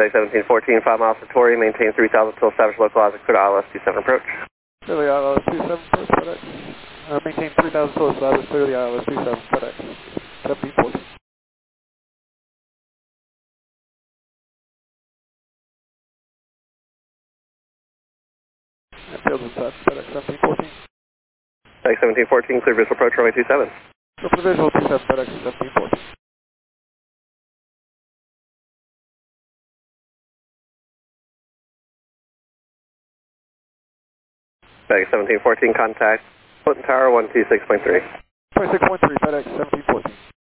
FedEx 1714, 5 miles to Torrey, maintain 3000 till established localized clear to ILS 27 approach. Clear the ILS 27 approach, FedEx. Maintain 3000 till established, clear the ILS 27, FedEx 1714. Field inside, FedEx 1714. FedEx 1714, clear visual approach runway 27. Go for the visual 27, FedEx 1714. FedEx 1714, contact Clinton Tower 126.3. 26.3, FedEx 1714.